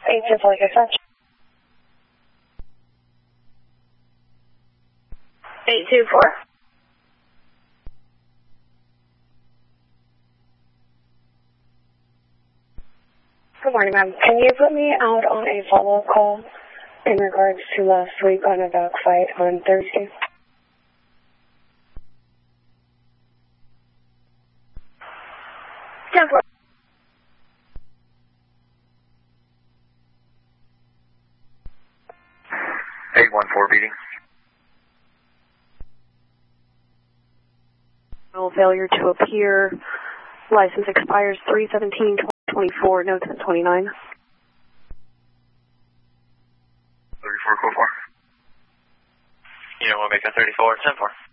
824, like I said. 824. Good morning, ma'am. Can you put me out on a follow-up call in regards to last week on a dog fight on Thursday? Temple. 814 beating. Failure to appear. License expires 3/17/2024. Notes at 29. 34 code 4. You don't want to make a 34, 10-4.